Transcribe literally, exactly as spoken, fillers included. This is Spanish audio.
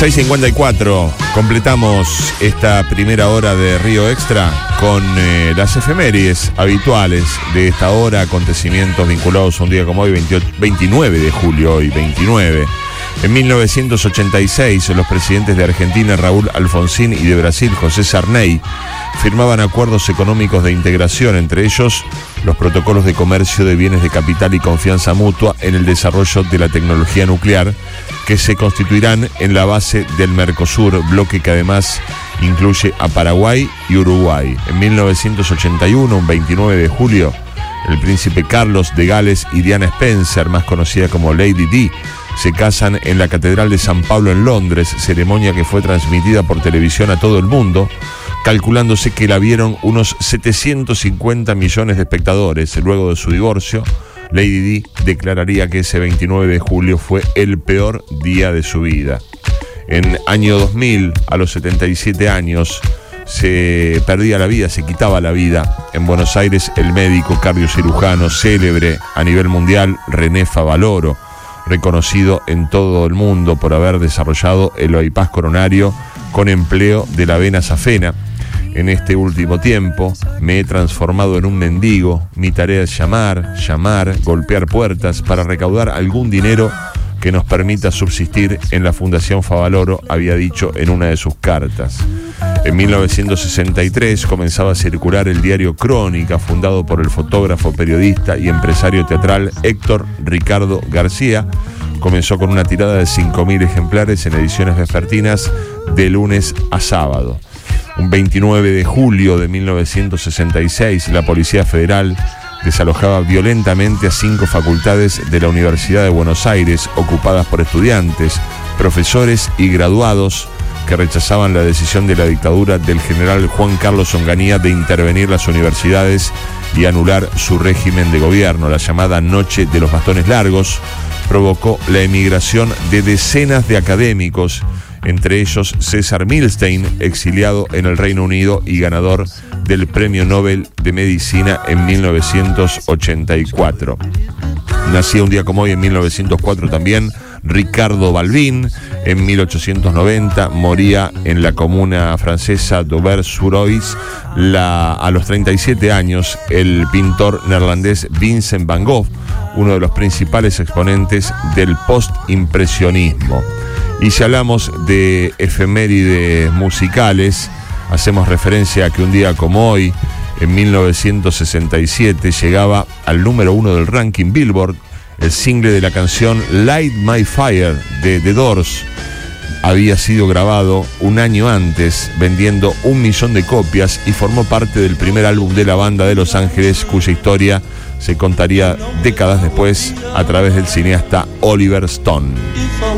seis cincuenta y cuatro, completamos esta primera hora de Río Extra con eh, las efemérides habituales de esta hora, acontecimientos vinculados a un día como hoy, veintiocho, veintinueve de julio, hoy veintinueve. En mil novecientos ochenta y seis, los presidentes de Argentina, Raúl Alfonsín, y de Brasil, José Sarney, firmaban acuerdos económicos de integración, entre ellos los protocolos de comercio de bienes de capital y confianza mutua en el desarrollo de la tecnología nuclear, que se constituirán en la base del Mercosur, bloque que además incluye a Paraguay y Uruguay. En mil novecientos ochenta y uno, un veintinueve de julio, el príncipe Carlos de Gales y Diana Spencer, más conocida como Lady Di, se casan en la Catedral de San Pablo en Londres, ceremonia que fue transmitida por televisión a todo el mundo, calculándose que la vieron unos setecientos cincuenta millones de espectadores. Luego de su divorcio, Lady Di declararía que ese veintinueve de julio fue el peor día de su vida. En año dos mil, a los setenta y siete años, se perdía la vida, se quitaba la vida en Buenos Aires el médico cardiocirujano célebre a nivel mundial René Favaloro, reconocido en todo el mundo por haber desarrollado el bypass coronario con empleo de la vena safena. En este último tiempo me he transformado en un mendigo. Mi tarea es llamar, llamar, golpear puertas para recaudar algún dinero que nos permita subsistir en la Fundación Favaloro, había dicho en una de sus cartas. En mil novecientos sesenta y tres comenzaba a circular el diario Crónica, fundado por el fotógrafo, periodista y empresario teatral Héctor Ricardo García. Comenzó con una tirada de cinco mil ejemplares en ediciones vespertinas de lunes a sábado. Un veintinueve de julio de mil novecientos sesenta y seis, la Policía Federal desalojaba violentamente a cinco facultades de la Universidad de Buenos Aires, ocupadas por estudiantes, profesores y graduados que rechazaban la decisión de la dictadura del general Juan Carlos Onganía de intervenir las universidades y anular su régimen de gobierno. La llamada Noche de los Bastones Largos provocó la emigración de decenas de académicos, entre ellos César Milstein, exiliado en el Reino Unido y ganador del Premio Nobel de Medicina en mil novecientos ochenta y cuatro. Nacía un día como hoy, en mil novecientos cuatro también, Ricardo Balbín. En mil ochocientos noventa moría en la comuna francesa d'Auvers-sur-Oise la, a los treinta y siete años, el pintor neerlandés Vincent van Gogh, uno de los principales exponentes del postimpresionismo. Y si hablamos de efemérides musicales, hacemos referencia a que un día como hoy, en mil novecientos sesenta y siete, llegaba al número uno del ranking Billboard el single de la canción Light My Fire de The Doors. Había sido grabado un año antes, vendiendo un millón de copias, y formó parte del primer álbum de la banda de Los Ángeles, cuya historia se contaría décadas después a través del cineasta Oliver Stone.